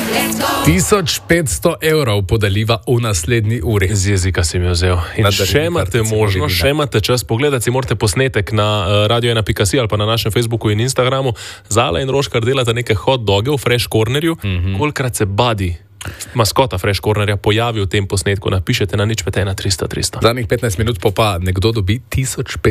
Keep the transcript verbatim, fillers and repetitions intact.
tisoč petsto evrov podeliva v naslednji uri. Z jezika si mi vzel. In še imate možnost, še imate čas pogledati, si morate posnetek na uh, radio ena pika si ali pa na našem Facebooku in Instagramu. Zala in Roškar delata neke hot doge v Fresh Cornerju. Mm-hmm. Kolikrat se Buddy, maskota Fresh Cornerja, pojavi v tem posnetku, napišete na nič pet ena tristo tristo. Zadnjih petnajst minut pa nekdo dobi tisoč petsto